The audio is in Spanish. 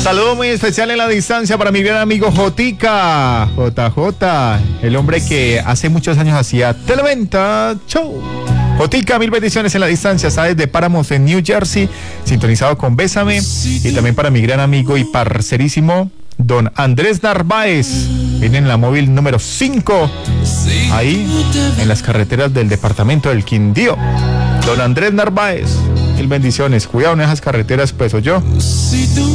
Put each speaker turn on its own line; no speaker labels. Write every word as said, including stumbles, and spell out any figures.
Saludo muy especial en la distancia para mi gran amigo Jotica, J J, el hombre que hace muchos años hacía Televenta Show. Jotica, mil bendiciones en la distancia, está desde Páramos en New Jersey, sintonizado con Bésame. Y también para mi gran amigo y parcerísimo don Andrés Narváez, viene en la móvil número cinco, ahí en las carreteras del departamento del Quindío. Don Andrés Narváez, mil bendiciones, cuidado en esas carreteras, pues, o yo.